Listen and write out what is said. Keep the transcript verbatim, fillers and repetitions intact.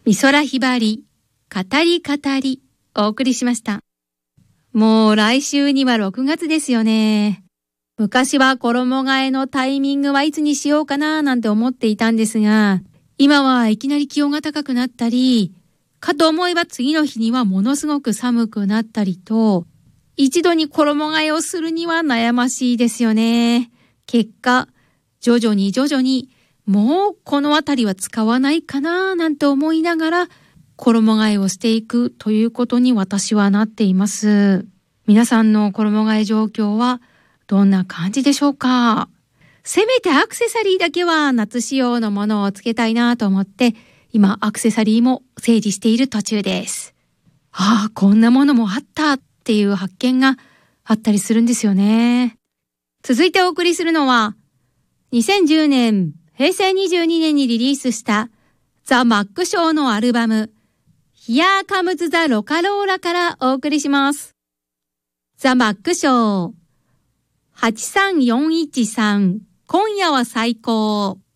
美空ひばり、語り語り、お送りしました。もう来週にはろくがつですよね。昔は衣替えのタイミングはいつにしようかななんて思っていたんですが、今はいきなり気温が高くなったり、かと思えば次の日にはものすごく寒くなったりと、一度に衣替えをするには悩ましいですよね。結果、徐々に徐々にもうこのあたりは使わないかななんて思いながら衣替えをしていくということに私はなっています。皆さんの衣替え状況はどんな感じでしょうか？せめてアクセサリーだけは夏仕様のものをつけたいなと思って、今アクセサリーも整理している途中です。ああ、こんなものもあったっていう発見があったりするんですよね。続いてお送りするのは、にせんじゅうねん、へいせいにじゅうにねんにリリースしたザ・マックショーのアルバム、Here Comes the Rock'n'Rollからお送りします。ザ・マックショーはちさんよんいちさん、今夜は最高。